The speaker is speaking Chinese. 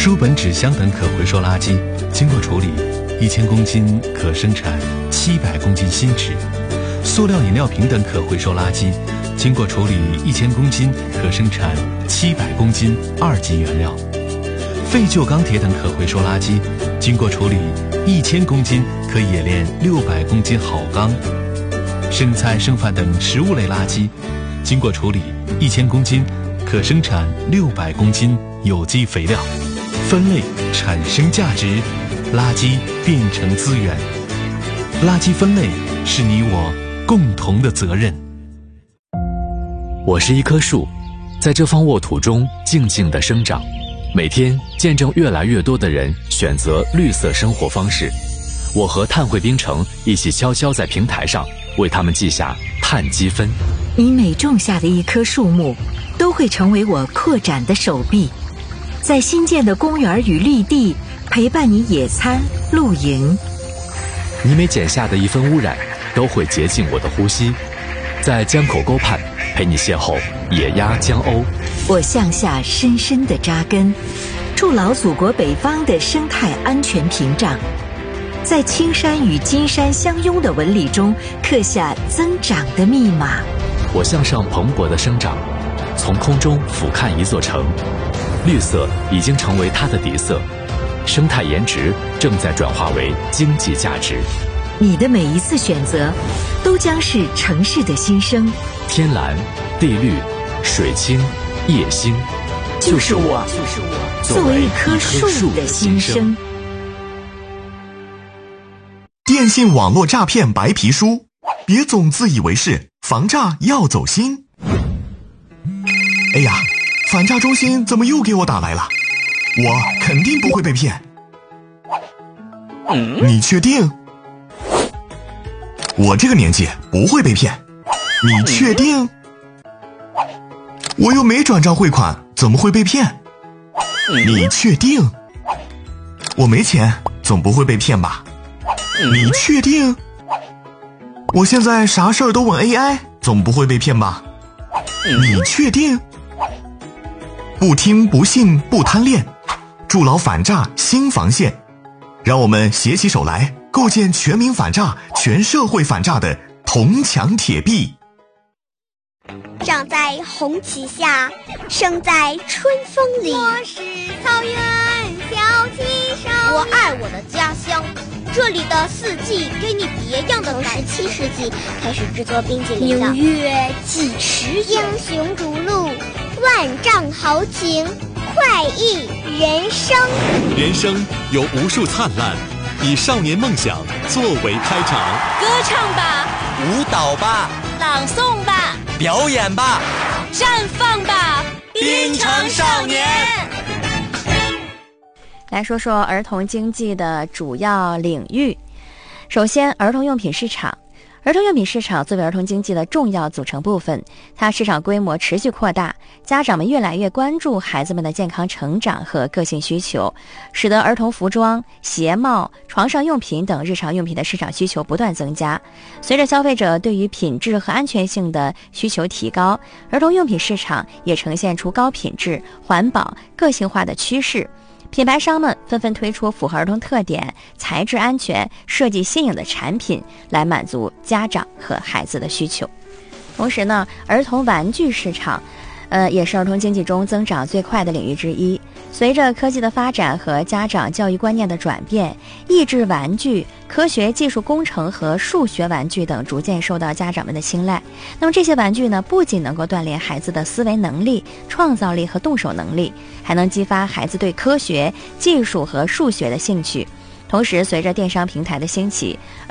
书本、纸箱等可回收垃圾经过处理，1000公斤可生产700公斤新纸；塑料饮料瓶等可回收垃圾经过处理1000公斤可生产700公斤2级原料；废旧钢铁等可回收垃圾经过处理1000公斤可冶炼600公斤好钢；剩菜剩饭等食物类垃圾经过处理1000公斤可生产600公斤有机肥料。分类产生价值，垃圾变成资源。垃圾分类是你我共同的责任。 我是一棵树，在这方沃土中静静地生长，每天见证越来越多的人选择绿色生活方式。我和碳汇冰城一起悄悄在平台上为他们记下碳积分。 你每种下的一棵树木，都会成为我扩展的手臂，在新建的公园与绿地陪伴你野餐露营。 你每减下的一分污染，都会洁净我的呼吸，在江口沟畔陪你邂逅野鸭江鸥。 我向下深深地扎根，筑牢祖国北方的生态安全屏障，在青山与金山相拥的纹理中刻下增长的密码。 我向上蓬勃的生长，从空中俯瞰一座城，绿色已经成为它的底色，生态颜值正在转化为经济价值。 你的每一次选择，都将是城市的新生。 天蓝、地绿、水清、夜星， 就是我作为一棵树的心声。 电信网络诈骗白皮书，别总自以为是，防诈要走心。哎呀，反诈中心怎么又给我打来了？我肯定不会被骗。你确定？我这个年纪不会被骗。你确定？我又没转账汇款，怎么会被骗？你确定？我没钱，总不会被骗吧？你确定？我现在啥事儿都问 AI， 总不会被骗吧？你确定？不听不信不贪恋，筑牢反诈新防线，让我们携起手来，构建全民反诈、全社会反诈的铜墙铁壁。 长在红旗下，生在春风里。 我是草原小旗手， 我爱我的家乡，这里的四季给你别样的感觉。 17世纪开始制作冰淇淋的， 纽约几十英雄逐鹿，万丈豪情，快意人生。 人生有无数灿烂，以少年梦想作为开场。 歌唱吧， 舞蹈吧， 朗诵吧， 表演吧， 绽放吧， 冰城少年。 来说说儿童经济的主要领域。首先，儿童用品市场。儿童用品市场作为儿童经济的重要组成部分，它市场规模持续扩大，家长们越来越关注孩子们的健康成长和个性需求，使得儿童服装、鞋帽、床上用品等日常用品的市场需求不断增加。随着消费者对于品质和安全性的需求提高，儿童用品市场也呈现出高品质、环保、个性化的趋势。品牌商们纷纷推出符合儿童特点、材质安全、设计新颖的产品，来满足家长和孩子的需求。同时呢，儿童玩具市场也是儿童经济中增长最快的领域之一。随着科技的发展和家长教育观念的转变，益智玩具、科学技术工程和数学玩具等逐渐受到家长们的青睐。那么这些玩具呢，不仅能够锻炼孩子的思维能力、创造力和动手能力，还能激发孩子对科学、技术和数学的兴趣。同时，随着电商平台的兴起，